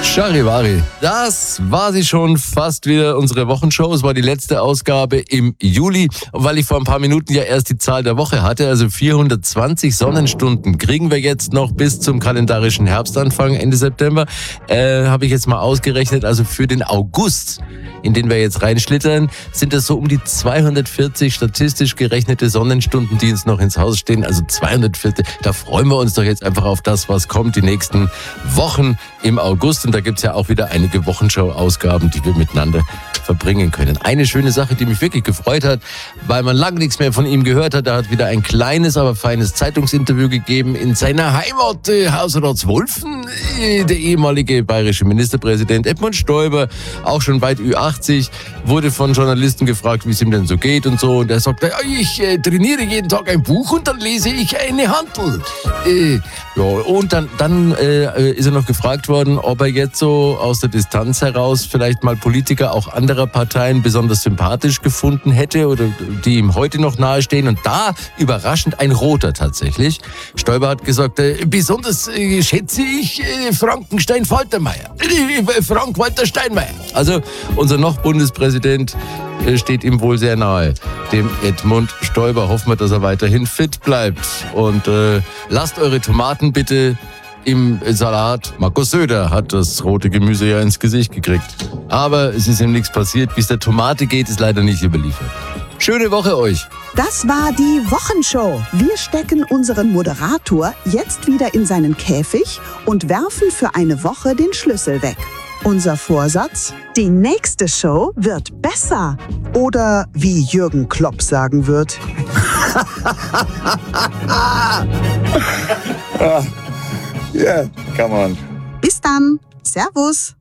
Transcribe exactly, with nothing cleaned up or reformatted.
Charivari. Das war sie schon fast wieder, unsere Wochenshow. Es war die letzte Ausgabe im Juli. Und weil ich vor ein paar Minuten ja erst die Zahl der Woche hatte, also vierhundertzwanzig Sonnenstunden kriegen wir jetzt noch bis zum kalendarischen Herbstanfang Ende September, äh, habe ich jetzt mal ausgerechnet. Also für den August, in den wir jetzt reinschlittern, sind das so um die zweihundertvierzig statistisch gerechnete Sonnenstunden, die uns noch ins Haus stehen. Also zweihundertvierzig, da freuen wir uns doch jetzt einfach auf das, was kommt, die nächsten Wochen im August. Und da gibt's ja auch wieder einige Wochenschau-Ausgaben, die wir miteinander verbringen können. Eine schöne Sache, die mich wirklich gefreut hat, weil man lange nichts mehr von ihm gehört hat. Er hat wieder ein kleines, aber feines Zeitungsinterview gegeben in seiner Heimat äh, Hausratswolfen. Äh, der ehemalige bayerische Ministerpräsident Edmund Stoiber, auch schon weit Ü achtzig, wurde von Journalisten gefragt, wie es ihm denn so geht und so. Und er sagte, ich äh, trainiere jeden Tag ein Buch und dann lese ich eine Handel. Äh, ja, und dann, dann äh, ist er noch gefragt worden, ob er jetzt so aus der Distanz heraus vielleicht mal Politiker auch anderer Parteien besonders sympathisch gefunden hätte oder die ihm heute noch nahestehen. Und da überraschend ein Roter tatsächlich. Stoiber hat gesagt, äh, besonders äh, schätze ich äh, Frankenstein-Faltermeier. Äh, Frank-Walter Steinmeier. Also unser noch Bundespräsident äh, steht ihm wohl sehr nahe. Dem Edmund Stoiber. Hoffen wir, dass er weiterhin fit bleibt. Und äh, lasst eure Tomaten bitte im Salat. Markus Söder hat das rote Gemüse ja ins Gesicht gekriegt. Aber es ist ihm nichts passiert. Wie es der Tomate geht, ist leider nicht überliefert. Schöne Woche euch. Das war die Wochenshow. Wir stecken unseren Moderator jetzt wieder in seinen Käfig und werfen für eine Woche den Schlüssel weg. Unser Vorsatz? Die nächste Show wird besser. Oder wie Jürgen Klopp sagen wird. Yeah, come on. Bis dann. Servus.